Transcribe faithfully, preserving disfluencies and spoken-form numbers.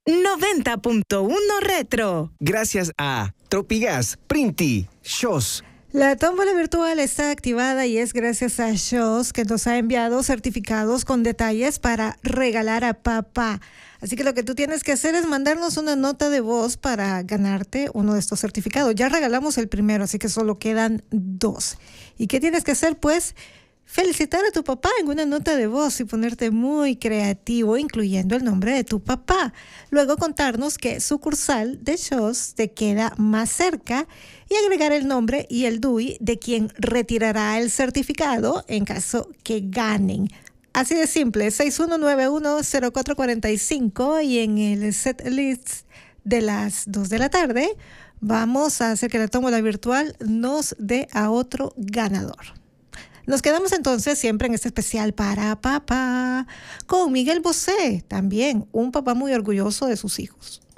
noventa punto uno Retro. Gracias a Tropigas, Printi, Shos. La tómbola virtual está activada y es gracias a Shos que nos ha enviado certificados con detalles para regalar a papá. Así que lo que tú tienes que hacer es mandarnos una nota de voz para ganarte uno de estos certificados. Ya regalamos el primero, así que solo quedan dos. ¿Y qué tienes que hacer? Pues felicitar a tu papá en una nota de voz y ponerte muy creativo, incluyendo el nombre de tu papá. Luego contarnos qué sucursal de Shos te queda más cerca y agregar el nombre y el D U I de quien retirará el certificado en caso que ganen. Así de simple, seis uno nueve uno cero cuatro cuatro cinco, y en el set list de las dos de la tarde vamos a hacer que la tómbola virtual nos dé a otro ganador. Nos quedamos entonces siempre en este especial para papá con Miguel Bosé, también un papá muy orgulloso de sus hijos.